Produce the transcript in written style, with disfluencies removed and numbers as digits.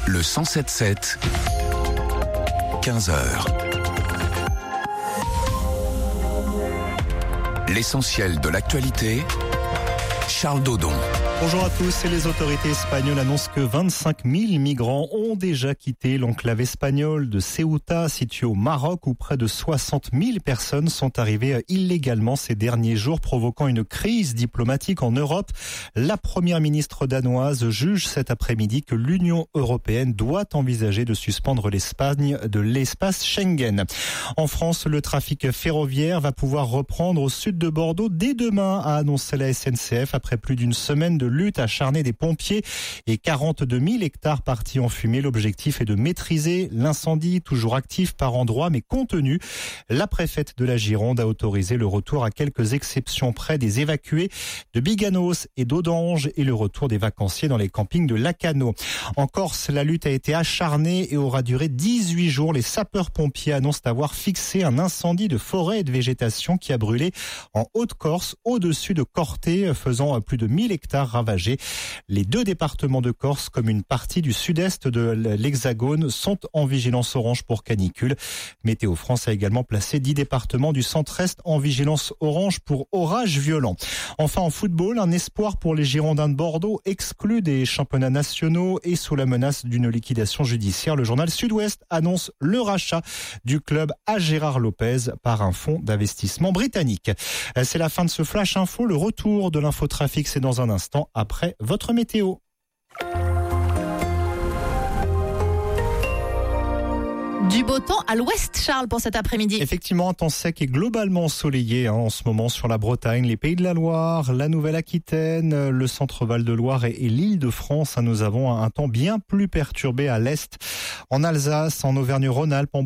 Le 107.7, 15h. L'essentiel de l'actualité, Charles Dodon. Bonjour à tous. Les autorités espagnoles annoncent que 25 000 migrants ont déjà quitté l'enclave espagnole de Ceuta, située au Maroc, où près de 60 000 personnes sont arrivées illégalement ces derniers jours, provoquant une crise diplomatique en Europe. La première ministre danoise juge cet après-midi que l'Union européenne doit envisager de suspendre l'Espagne de l'espace Schengen. En France, le trafic ferroviaire va pouvoir reprendre au sud de Bordeaux dès demain, a annoncé la SNCF, après plus d'une semaine de lutte acharnée des pompiers et 42 000 hectares partis en fumée. L'objectif est de maîtriser l'incendie, toujours actif par endroits mais contenu. La préfète de la Gironde a autorisé le retour à quelques exceptions près des évacués de Biganos et d'Audange et le retour des vacanciers dans les campings de Lacano. En Corse, la lutte a été acharnée et aura duré 18 jours. Les sapeurs-pompiers annoncent avoir fixé un incendie de forêt et de végétation qui a brûlé en Haute-Corse, au-dessus de Corté, faisant plus de 1000 hectares ravagés. Les deux départements de Corse, comme une partie du sud-est de l'Hexagone, sont en vigilance orange pour canicule. Météo France a également placé 10 départements du centre-est en vigilance orange pour orages violents. Enfin, en football, un espoir pour les Girondins de Bordeaux, exclus des championnats nationaux et sous la menace d'une liquidation judiciaire. Le journal Sud-Ouest annonce le rachat du club à Gérard Lopez par un fonds d'investissement britannique. C'est la fin de ce Flash Info. Le retour de l'infotrafic, c'est dans un instant après votre météo. Du beau temps à l'ouest, Charles, pour cet après-midi. Effectivement, un temps sec et globalement ensoleillé en ce moment sur la Bretagne, les Pays de la Loire, la Nouvelle-Aquitaine, le centre Val-de-Loire et l'Île-de-France. Nous avons un temps bien plus perturbé à l'est, en Alsace, en Auvergne-Rhône-Alpes, en